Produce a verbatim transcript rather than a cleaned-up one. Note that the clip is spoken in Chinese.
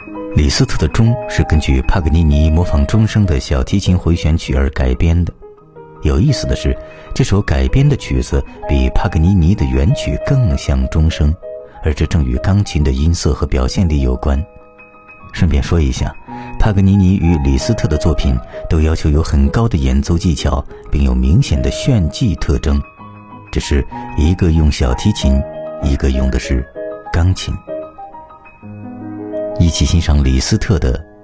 李斯特的钟是根据帕格尼尼模仿钟声的小提琴回旋曲而改编的。有意思的是，这首改编的曲子比帕格尼尼的原曲更像钟声，而这正与钢琴的音色和表现力有关。顺便说一下，帕格尼尼与李斯特的作品都要求有很高的演奏技巧，并有明显的炫技特征，只是一个用小提琴，一个用的是钢琴。一起欣赏李斯特的